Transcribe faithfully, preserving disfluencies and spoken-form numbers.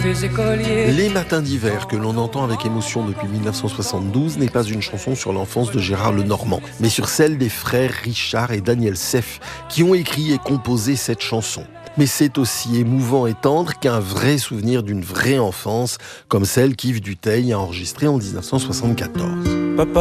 tes écoliers. Les matins d'hiver que l'on entend avec émotion depuis dix-neuf cent soixante-douze n'est pas une chanson sur l'enfance de Gérard Lenormand, mais sur celle des frères Richard et Daniel Seff qui ont écrit et composé cette chanson. Mais c'est aussi émouvant et tendre qu'un vrai souvenir d'une vraie enfance, comme celle qu'Yves Duteil a enregistrée en dix-neuf cent soixante-quatorze. Papa